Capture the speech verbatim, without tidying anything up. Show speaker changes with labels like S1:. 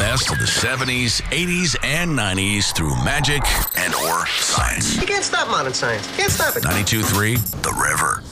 S1: best of the seventies, eighties, and nineties through magic and or science.
S2: You can't stop modern science. Can't stop it.
S1: ninety-two point three The River.